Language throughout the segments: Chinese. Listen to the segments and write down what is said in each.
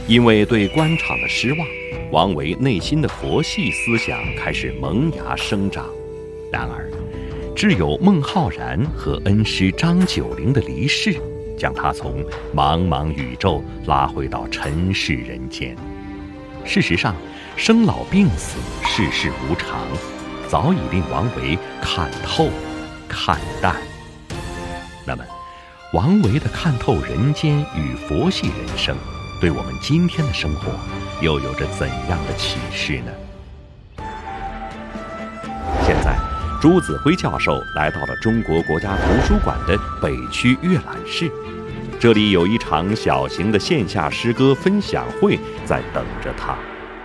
因为对官场的失望，王维内心的佛系思想开始萌芽生长。然而，只有孟浩然和恩师张九龄的离世，将他从茫茫宇宙拉回到尘世人间。事实上，生老病死，世事无常，早已令王维看透、看淡。那么，王维的看透人间与佛系人生，对我们今天的生活又有着怎样的启示呢？现在，朱子辉教授来到了中国国家图书馆的北区阅览室，这里有一场小型的线下诗歌分享会在等着他。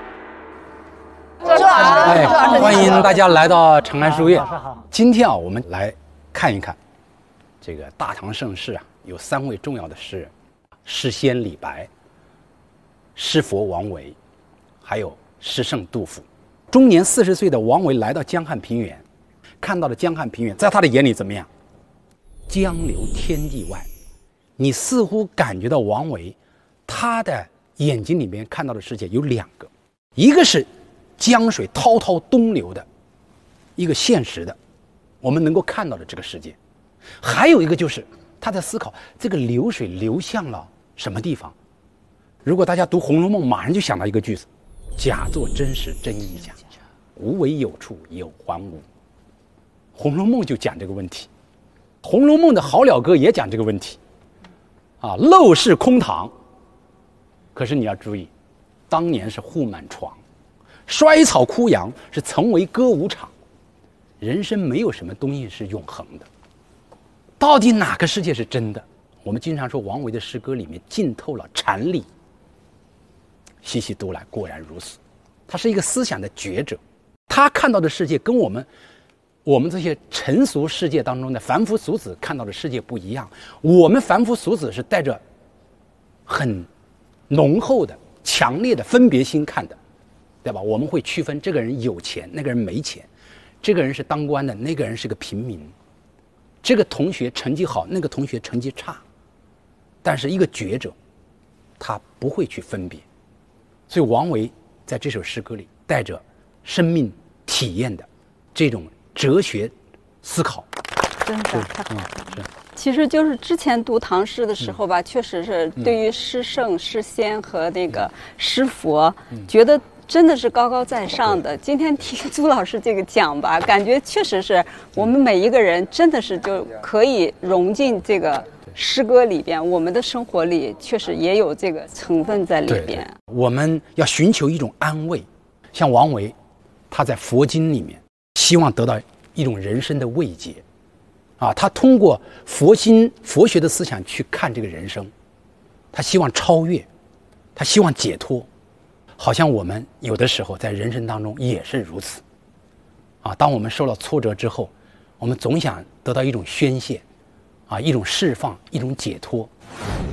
欢迎大家来到长安书院。今天我们来看一看这个大唐盛世有3位重要的诗人：诗仙李白、诗佛王维，还有诗圣杜甫。终年40岁的王维来到江汉平原，看到了江汉平原，在他的眼里怎么样？江流天地外。你似乎感觉到王维他的眼睛里面看到的世界有2个，一个是江水滔滔东流的一个现实的我们能够看到的这个世界，还有一个就是他在思考这个流水流向了什么地方。如果大家读《红楼梦》，马上就想到一个句子：假作真时真亦假，无为有处有还无。《红楼梦》就讲这个问题，《红楼梦》的好了歌也讲这个问题陋室空堂。可是你要注意，当年是户满床，衰草枯杨，是曾为歌舞场。人生没有什么东西是永恒的，到底哪个世界是真的？我们经常说王维的诗歌里面浸透了禅理，细细读来果然如此。他是一个思想的觉者，他看到的世界跟我们这些尘俗世界当中的凡夫俗子看到的世界不一样。我们凡夫俗子是带着很浓厚的强烈的分别心看的，对吧？我们会区分这个人有钱，那个人没钱，这个人是当官的，那个人是个平民，这个同学成绩好，那个同学成绩差。但是一个觉者他不会去分别，所以王维在这首诗歌里带着生命体验的这种哲学思考， 真是太好了。其实就是之前读唐诗的时候吧，确实是对于诗圣、诗仙和那个诗佛，觉得真的是高高在上的。今天听朱老师这个讲吧，感觉确实是我们每一个人真的是就可以融进这个诗歌里边，我们的生活里确实也有这个成分在里边。 我们要寻求一种安慰，像王维，他在佛经里面希望得到一种人生的慰藉他通过佛学的思想去看这个人生，他希望超越，他希望解脱。好像我们有的时候在人生当中也是如此当我们受了挫折之后，我们总想得到一种宣泄一种释放，一种解脱。